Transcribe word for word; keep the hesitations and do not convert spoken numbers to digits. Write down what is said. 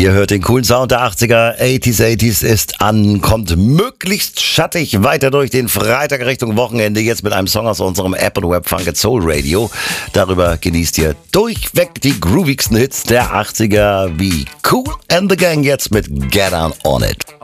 Ihr hört den coolen Sound der achtziger. achtziger, achtziger ist an, kommt möglichst schattig weiter durch den Freitag Richtung Wochenende. Jetzt mit einem Song aus unserem App und Web Funk Soul Radio. Darüber genießt ihr durchweg die groovigsten Hits der achtziger wie Kool and the Gang jetzt mit Get On On It.